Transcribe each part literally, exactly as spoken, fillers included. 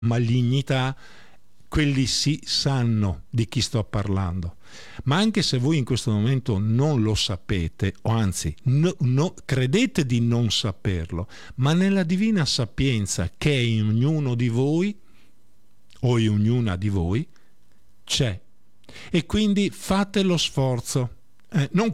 malignità, quelli sì sanno di chi sto parlando. Ma anche se voi in questo momento non lo sapete, o anzi no, no, credete di non saperlo, ma nella divina sapienza che è in ognuno di voi o in ognuna di voi c'è, e quindi fate lo sforzo. Eh, non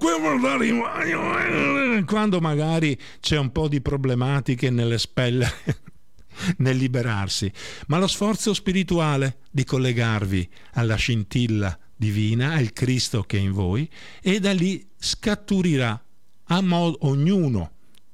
quando magari c'è un po' di problematiche nell'espellere, nel liberarsi, ma lo sforzo spirituale di collegarvi alla scintilla divina, al Cristo che è in voi, e da lì scaturirà a modo ognuno.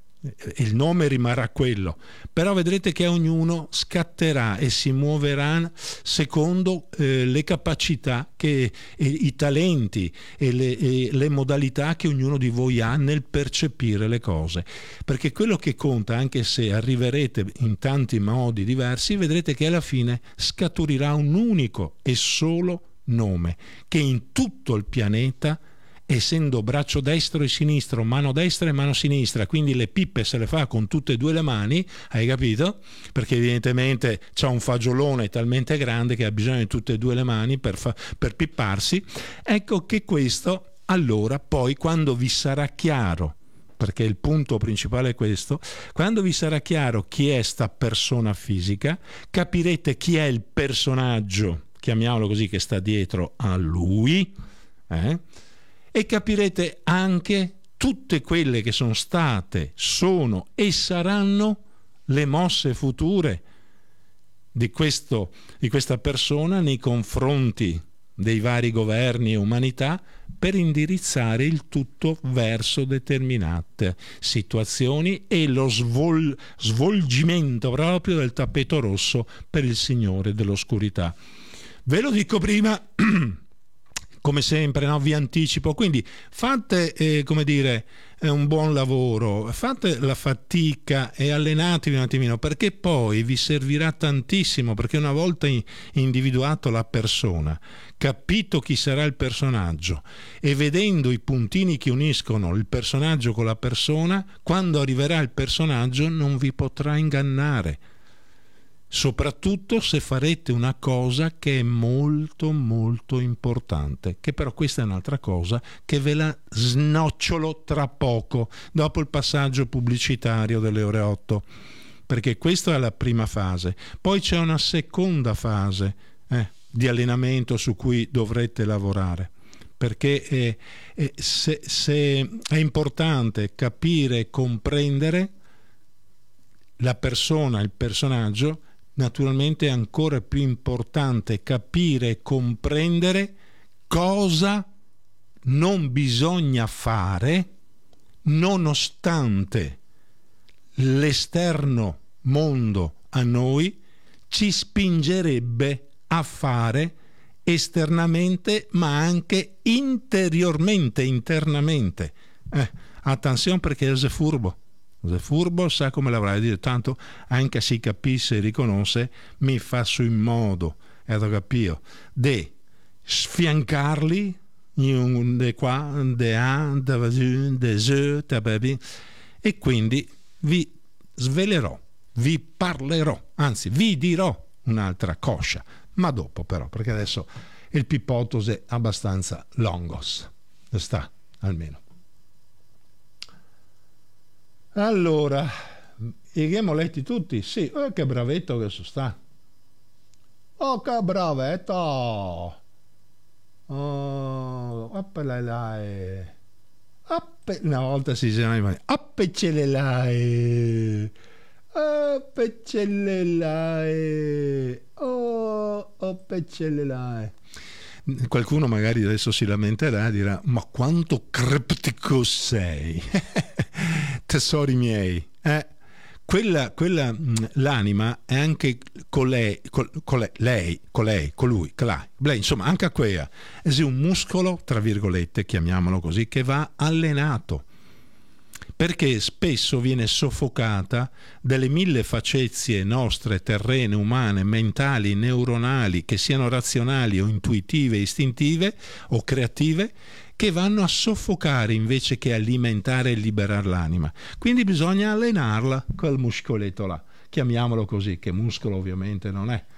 Il nome rimarrà quello, però vedrete che ognuno scatterà e si muoverà secondo eh, le capacità, che, e, i talenti e le, e le modalità che ognuno di voi ha nel percepire le cose, perché quello che conta, anche se arriverete in tanti modi diversi, vedrete che alla fine scaturirà un unico e solo nome che in tutto il pianeta, essendo braccio destro e sinistro, mano destra e mano sinistra, quindi le pippe se le fa con tutte e due le mani, hai capito? Perché evidentemente c'ha un fagiolone talmente grande che ha bisogno di tutte e due le mani per, fa- per pipparsi. Ecco che questo, allora, poi quando vi sarà chiaro, perché il punto principale è questo, quando vi sarà chiaro chi è sta persona fisica, capirete chi è il personaggio, chiamiamolo così, che sta dietro a lui, eh? E capirete anche tutte quelle che sono state, sono e saranno le mosse future di, questo, di questa persona nei confronti dei vari governi e umanità, per indirizzare il tutto verso determinate situazioni e lo svol- svolgimento proprio del tappeto rosso per il Signore dell'oscurità. Ve lo dico prima, come sempre, no? Vi anticipo, quindi fate, eh, come dire, eh, un buon lavoro, fate la fatica e allenatevi un attimino, perché poi vi servirà tantissimo, perché una volta in, individuato la persona, capito chi sarà il personaggio e vedendo i puntini che uniscono il personaggio con la persona, quando arriverà il personaggio non vi potrà ingannare. Soprattutto se farete una cosa che è molto molto importante, che però questa è un'altra cosa che ve la snocciolo tra poco, dopo il passaggio pubblicitario delle ore otto, perché questa è la prima fase. Poi c'è una seconda fase eh, di allenamento su cui dovrete lavorare, perché è, è, se, se è importante capire e comprendere la persona, il personaggio. Naturalmente è ancora più importante capire e comprendere cosa non bisogna fare nonostante l'esterno mondo a noi ci spingerebbe a fare esternamente, ma anche interiormente, internamente. Eh, attenzione, perché è furbo. Se furbo sa come l'avrà dire, tanto anche se capisse e riconosce, mi faccio in modo, e ho capito, di sfiancarli de qua, de a, de je, e quindi vi svelerò, vi parlerò, anzi vi dirò un'altra coscia, ma dopo però, perché adesso il pippottos è abbastanza longos, sta almeno. Allora, li abbiamo letti tutti? Sì, oh, che bravetto che so sta. Oh, che bravetto! Oh, appelelai. Appe... Una volta si diceva, appecelelai. Appecelelai. Oh, appecelelai. Qualcuno magari adesso si lamenterà e dirà, ma quanto criptico sei. Tesori miei, eh? quella, quella l'anima è anche colei, col, colei, lei, colei, colui, colei, lei, insomma anche a quella è un muscolo, tra virgolette, chiamiamolo così, che va allenato, perché spesso viene soffocata dalle mille facezie nostre, terrene, umane, mentali, neuronali, che siano razionali o intuitive, istintive o creative, che vanno a soffocare invece che alimentare e liberare l'anima. Quindi bisogna allenarla, quel muscoletto là, chiamiamolo così, che muscolo ovviamente non è,